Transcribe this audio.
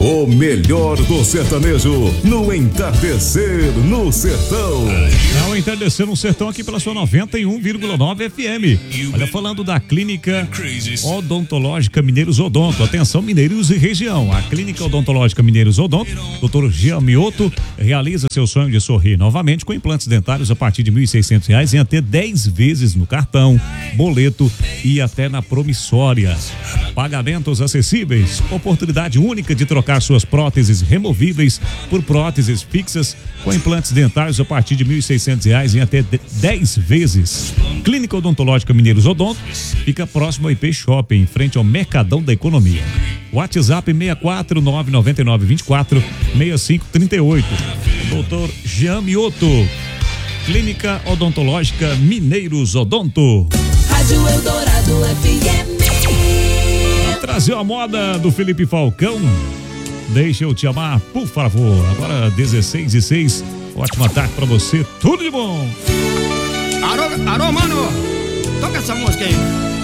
O melhor do sertanejo no Entardecer no Sertão. É o Entardecer no Sertão aqui pela sua 91,9 FM. Olha, falando da Clínica Odontológica Mineiros Odonto. Atenção, Mineiros e região. A Clínica Odontológica Mineiros Odonto, Dr. Jean Mioto, realiza seu sonho de sorrir novamente com implantes dentários a partir de R$ 1.600 em até 10 vezes no cartão, boleto e até na promissória. Pagamentos acessíveis, oportunidade única de trocar suas próteses removíveis por próteses fixas com implantes dentários a partir de R$ 1.600 em até 10 vezes. Clínica Odontológica Mineiros Odonto fica próximo ao IP Shopping, em frente ao Mercadão da Economia. WhatsApp 64999246538. Doutor Jean Mioto, Clínica Odontológica Mineiros Odonto. Rádio Eldorado FM. Trazer a moda do Felipe Falcão. Deixa eu te amar, por favor. Agora 16:06. Ótima tarde pra você. Tudo de bom. Alô, mano. Toca essa música aí.